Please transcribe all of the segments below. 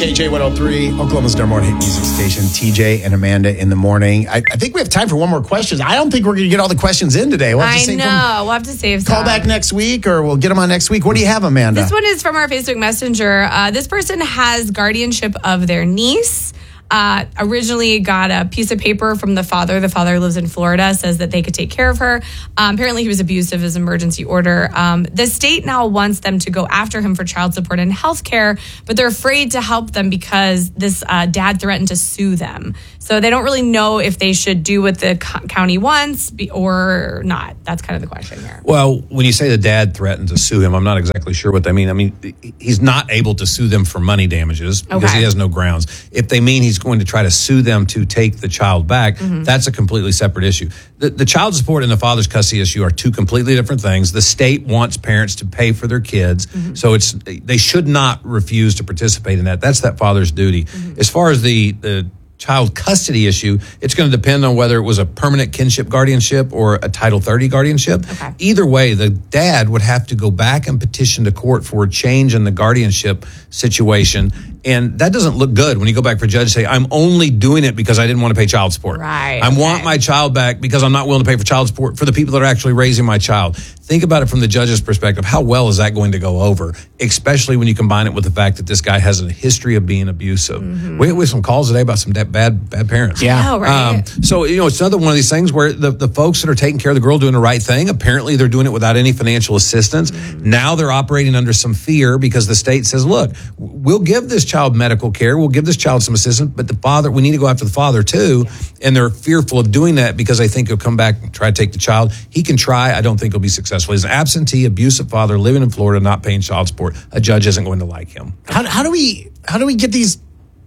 KJ 103, Oklahoma's number one hit music station, TJ and Amanda in the morning. I think we have time for one more question. I don't think we're going to get all the questions in today. We'll have we'll have to save some. Call back next week, or we'll get them on next week. What do you have, Amanda? This one is from our Facebook Messenger. This person has guardianship of their niece. Originally got a piece of paper from the father. The father lives in Florida, says that they could take care of her. Apparently he was abused of his emergency order. The state now wants them to go after him for child support and health care, but they're afraid to help them because this dad threatened to sue them. So they don't really know if they should do what the county wants or not. That's kind of the question here. Well, when you say the dad threatened to sue him, I'm not exactly sure what they mean. I mean, he's not able to sue them for money damages because he has no grounds. If they mean he's going to try to sue them to take the child back, that's a completely separate issue. The child support and the father's custody issue are two completely different things. The state wants parents to pay for their kids, so they should not refuse to participate in that. That's that father's duty. As far as the child custody issue, it's going to depend on whether it was a permanent kinship guardianship or a Title 30 guardianship. Okay. Either way, the dad would have to go back and petition to court for a change in the guardianship situation. And that doesn't look good when you go back for a judge and say, I'm only doing it because I didn't want to pay child support. Right. I want my child back because I'm not willing to pay for child support for the people that are actually raising my child. Think about it from the judge's perspective. How well is that going to go over, especially when you combine it with the fact that this guy has a history of being abusive? We had some calls today about some bad parents. Yeah. Oh, right. So, it's another one of these things where the folks that are taking care of the girl doing the right thing, apparently they're doing it without any financial assistance. Now they're operating under some fear because the state says, look, we'll give this child medical care. We'll give this child some assistance, but the father, we need to go after the father too. And they're fearful of doing that because they think he'll come back and try to take the child. He can try. I don't think he'll be successful. He's an absentee, abusive father living in Florida, not paying child support. A judge isn't going to like him. How do we get these?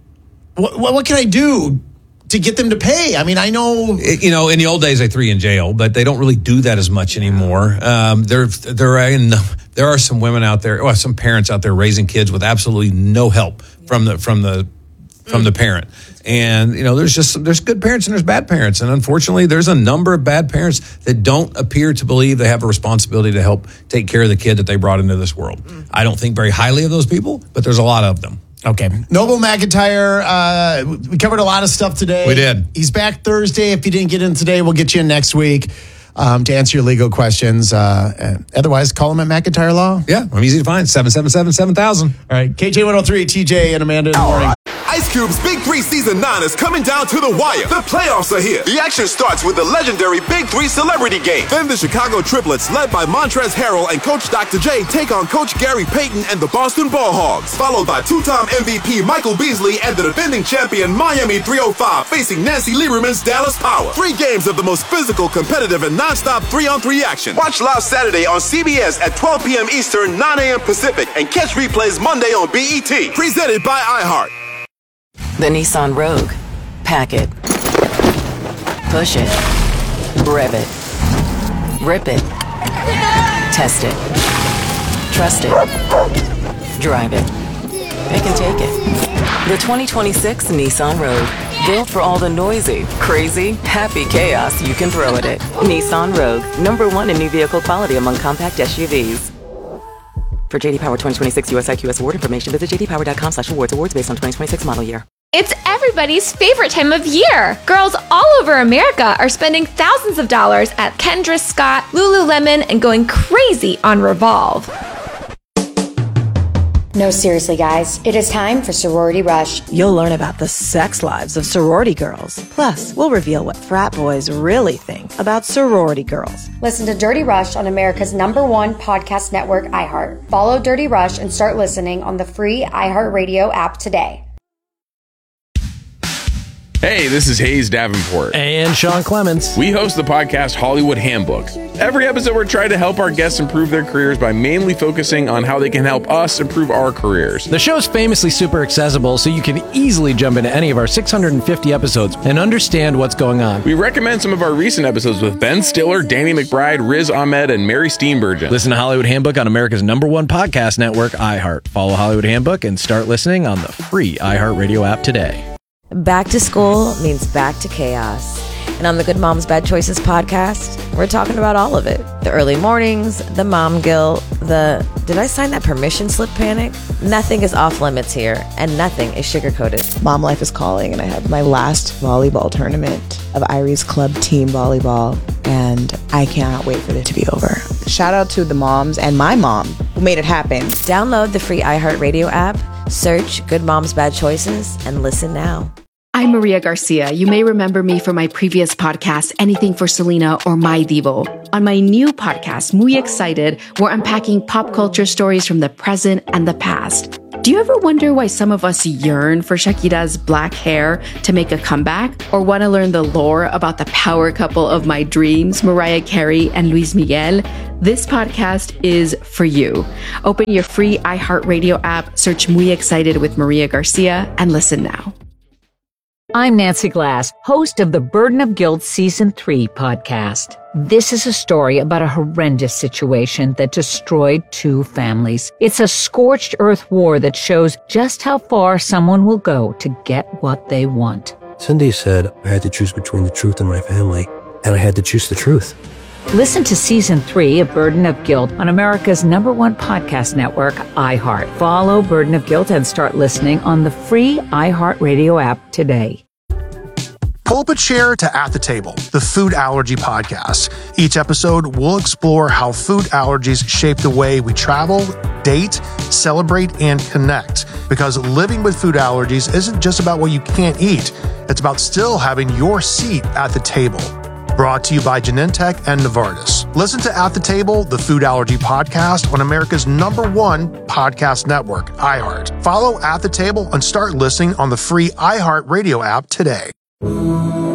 What can I do to get them to pay? I mean, I know... in the old days, they threw you in jail, but they don't really do that as much anymore. There are some women out there, some parents out there raising kids with absolutely no help from the parent. And, there's good parents and there's bad parents. And unfortunately, there's a number of bad parents that don't appear to believe they have a responsibility to help take care of the kid that they brought into this world. I don't think very highly of those people, but there's a lot of them. Okay. Noble McIntyre, we covered a lot of stuff today. We did. He's back Thursday. If you didn't get in today, we'll get you in next week to answer your legal questions. Otherwise, call him at McIntyre Law. Yeah, I'm easy to find. 777-7000. All right. KJ 103, TJ and Amanda in the morning. Ice Cube's Big 3 Season 9 is coming down to the wire. The playoffs are here. The action starts with the legendary Big 3 Celebrity Game. Then the Chicago Triplets, led by Montrezl Harrell and Coach Dr. J, take on Coach Gary Payton and the Boston Ball Hogs. Followed by two-time MVP Michael Beasley and the defending champion Miami 305 facing Nancy Lieberman's Dallas Power. 3 games of the most physical, competitive, and non-stop 3-on-3 action. Watch live Saturday on CBS at 12 p.m. Eastern, 9 a.m. Pacific, and catch replays Monday on BET. Presented by iHeart. The Nissan Rogue. Pack it. Push it. Rev it. Rip it. Test it. Trust it. Drive it. It can take it. The 2026 Nissan Rogue. Built for all the noisy, crazy, happy chaos you can throw at it. Nissan Rogue. #1 in new vehicle quality among compact SUVs. For JD Power 2026 US IQS award information, visit jdpower.com/awards. Awards based on 2026 model year. It's everybody's favorite time of year. Girls all over America are spending thousands of dollars at Kendra Scott, Lululemon, and going crazy on Revolve. No, seriously, guys. It is time for Sorority Rush. You'll learn about the sex lives of sorority girls. Plus, we'll reveal what frat boys really think about sorority girls. Listen to Dirty Rush on America's #1 podcast network, iHeart. Follow Dirty Rush and start listening on the free iHeartRadio app today. Hey, this is Hayes Davenport. And Sean Clements. We host the podcast Hollywood Handbook. Every episode, we're trying to help our guests improve their careers by mainly focusing on how they can help us improve our careers. The show's famously super accessible, so you can easily jump into any of our 650 episodes and understand what's going on. We recommend some of our recent episodes with Ben Stiller, Danny McBride, Riz Ahmed, and Mary Steenburgen. Listen to Hollywood Handbook on America's #1 podcast network, iHeart. Follow Hollywood Handbook and start listening on the free iHeartRadio app today. Back to school means back to chaos. And on the Good Moms Bad Choices podcast, we're talking about all of it. The early mornings, the mom guilt, did I sign that permission slip panic? Nothing is off limits here, and nothing is sugar-coated. Mom life is calling, and I have my last volleyball tournament of Irie's club team volleyball, and I cannot wait for it to be over. Shout out to the moms and my mom who made it happen. Download the free iHeartRadio app, search Good Moms Bad Choices, and listen now. I'm Maria Garcia. You may remember me from my previous podcast, Anything for Selena or My Divo. On my new podcast, Muy Excited, we're unpacking pop culture stories from the present and the past. Do you ever wonder why some of us yearn for Shakira's black hair to make a comeback? Or want to learn the lore about the power couple of my dreams, Mariah Carey and Luis Miguel? This podcast is for you. Open your free iHeartRadio app, search Muy Excited with Maria Garcia, and listen now. I'm Nancy Glass, host of the Burden of Guilt Season 3 podcast. This is a story about a horrendous situation that destroyed 2 families. It's a scorched earth war that shows just how far someone will go to get what they want. Cindy said I had to choose between the truth and my family, and I had to choose the truth. Listen to Season 3 of Burden of Guilt on America's #1 podcast network, iHeart. Follow Burden of Guilt and start listening on the free iHeartRadio app today. Pull up a chair to At the Table, the food allergy podcast. Each episode, we'll explore how food allergies shape the way we travel, date, celebrate, and connect. Because living with food allergies isn't just about what you can't eat. It's about still having your seat at the table. Brought to you by Genentech and Novartis. Listen to At the Table, the food allergy podcast on America's #1 podcast network, iHeart. Follow At the Table and start listening on the free iHeartRadio app today.